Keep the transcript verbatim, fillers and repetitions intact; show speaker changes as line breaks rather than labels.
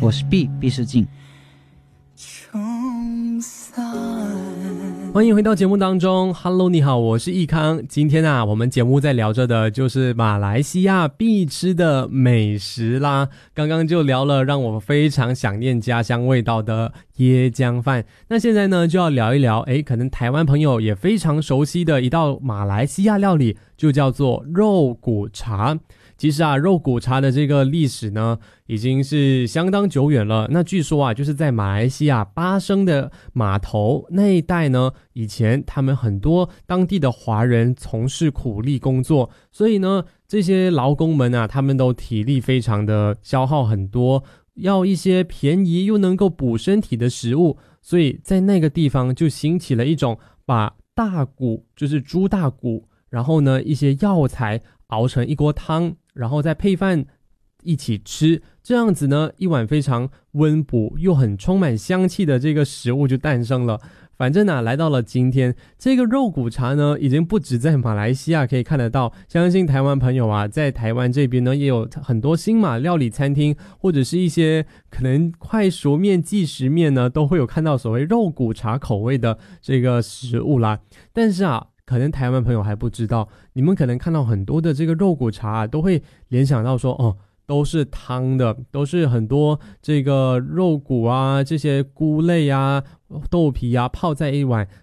我是毕毕世静。
欢迎回到节目当中 Hello 你好，我是易康。今天啊我们节目在聊着的就是马来西亚必吃的美食啦。刚刚就聊了让我非常想念家乡味道的椰浆饭，那现在呢就要聊一聊诶可能台湾朋友也非常熟悉的一道马来西亚料理，就叫做肉骨茶。其实啊肉骨茶的这个历史呢已经是相当久远了，那据说啊就是在马来西亚巴生的码头那一带呢，以前他们很多当地的华人从事苦力工作，所以呢这些劳工们啊他们都体力非常的消耗很多，要一些便宜又能够补身体的食物，所以在那个地方就兴起了一种把大骨，就是猪大骨，然后呢一些药材熬成一锅汤，然后再配饭一起吃，这样子呢一碗非常温补又很充满香气的这个食物就诞生了。反正啊来到了今天，这个肉骨茶呢已经不止在马来西亚可以看得到，相信台湾朋友啊在台湾这边呢也有很多新马料理餐厅，或者是一些可能快熟面即食面呢都会有看到所谓肉骨茶口味的这个食物啦。但是啊可能台湾朋友还不知道，你们可能看到很多的这个肉骨茶啊都会联想到说哦都是汤的，都是很多这个肉骨啊这些菇类啊豆皮啊泡在一碗